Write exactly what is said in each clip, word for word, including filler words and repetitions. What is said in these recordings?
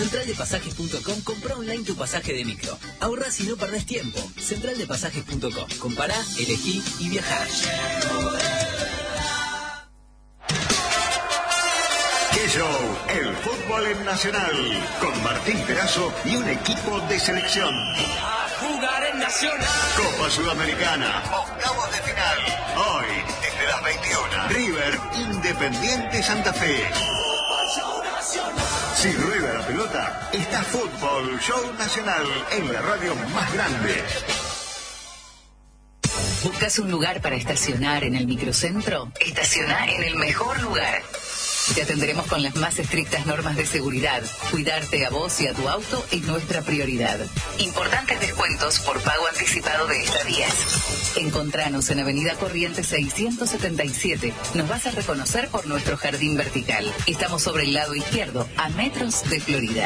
central de pasajes punto com, comprá online tu pasaje de micro. Ahorrás y no perdés tiempo. central de pasajes punto com. Compará, elegí y viajá. ¡Qué show! El fútbol en Nacional. Con Martín Perazo y un equipo de selección. A jugar en Nacional. Copa Sudamericana. Octavos de final. Hoy, desde las veintiuna. River Independiente Santa Fe. Si rueda la pelota, está Fútbol Show Nacional en la radio más grande. ¿Buscas un lugar para estacionar en el microcentro? Estaciona en el mejor lugar. Te atenderemos con las más estrictas normas de seguridad. Cuidarte a vos y a tu auto es nuestra prioridad. Importantes descuentos por pago anticipado de estadías. Encontranos en Avenida Corrientes seiscientos setenta y siete. Nos vas a reconocer por nuestro jardín vertical. Estamos sobre el lado izquierdo, a metros de Florida.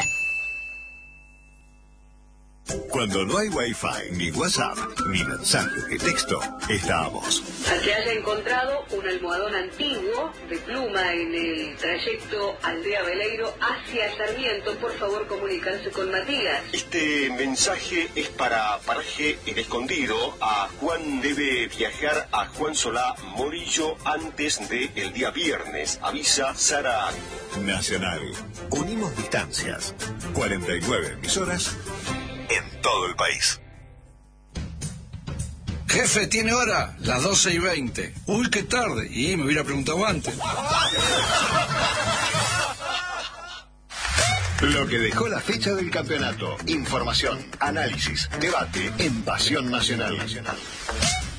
Cuando no hay Wi-Fi, ni WhatsApp, ni mensajes de texto, estamos. Al que haya encontrado un almohadón antiguo de pluma en el trayecto Aldea Veleiro hacia Sarmiento, por favor comunicarse con Matías. Este mensaje es para Paraje El Escondido. A Juan debe viajar a Juan Solá Morillo antes del día viernes. Avisa Sara. Nacional. Unimos distancias. cuarenta y nueve emisoras en todo el país. Jefe, ¿tiene hora? Las doce y veinte. Uy, qué tarde. Y me hubiera preguntado antes. Lo que dejó la fecha del campeonato. Información, análisis, debate en Pasión Nacional. Nacional.